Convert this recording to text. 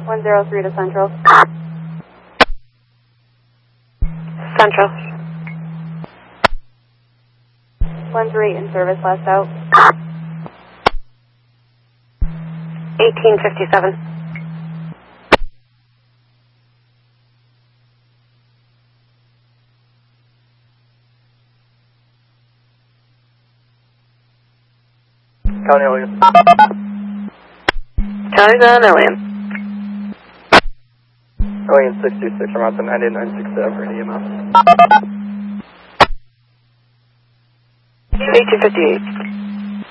103 to Central. Central. 138 in service, last out. 1857. County Alien. County's on Alien. Alien 626 from out to 9967 for an EMS. 1858.